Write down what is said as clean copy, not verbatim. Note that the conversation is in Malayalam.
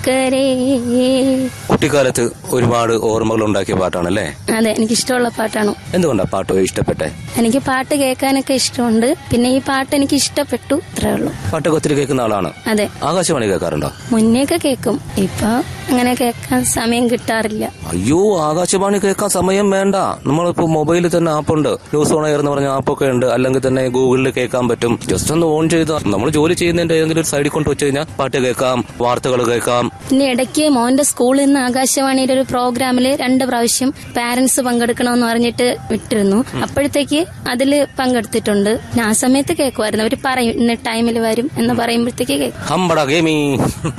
കുട്ടിക്കാലത്ത് ഒരുപാട് ഓർമ്മകൾ ഉണ്ടാക്കിയ പാട്ടാണല്ലേ? അതെ, എനിക്ക് ഇഷ്ടമുള്ള പാട്ടാണ്. എന്തുകൊണ്ടാ പാട്ട് ഇഷ്ടപ്പെട്ടെ? എനിക്ക് പാട്ട് കേൾക്കാനൊക്കെ ഇഷ്ടമുണ്ട്. പിന്നെ ഈ പാട്ട് എനിക്ക് ഇഷ്ടപ്പെട്ടു, ഇത്രേ ഉള്ളൂ. പാട്ടൊക്കെ ഒത്തിരി കേൾക്കുന്ന ആളാണ്? അതെ. ആകാശവാണി കേൾക്കാറുണ്ടോ? മുന്നേക്കെ കേൾക്കും, ഇപ്പൊ അങ്ങനെ കേൾക്കാൻ സമയം കിട്ടാറില്ല. അയ്യോ, ആകാശവാണി കേൾക്കാൻ സമയം വേണ്ട. നമ്മളിപ്പോ മൊബൈലിൽ തന്നെ ആപ്പുണ്ട്, ന്യൂസ് ഓൺ എയർ എന്ന് പറഞ്ഞ ആപ്പൊക്കെ ഉണ്ട്. അല്ലെങ്കിൽ തന്നെ ഗൂഗിളിൽ കേൾക്കാൻ പറ്റും. ജസ്റ്റ് ഒന്ന് ഓൺ ചെയ്ത് നമ്മൾ ജോലി ചെയ്യുന്നതിന്റെ ഏതെങ്കിലും ഒരു സൈഡിൽ കൊണ്ട് വെച്ച് കഴിഞ്ഞാൽ പാട്ട് കേൾക്കാം, വാർത്തകൾ കേൾക്കാം. പിന്നെ ഇടയ്ക്ക് മോന്റെ സ്കൂളിൽ നിന്ന് ആകാശവാണിയുടെ ഒരു പ്രോഗ്രാമില് 2 പ്രാവശ്യം പാരന്റ്സ് പങ്കെടുക്കണമെന്ന് പറഞ്ഞിട്ട് വിട്ടിരുന്നു. അപ്പോഴത്തേക്ക് അതില് പങ്കെടുത്തിട്ടുണ്ട്. ആ സമയത്ത് കേൾക്കുമായിരുന്നു. അവര് പറയും ഇന്ന ടൈമിൽ വരും എന്ന് പറയുമ്പോഴത്തേക്ക് കേൾക്കും.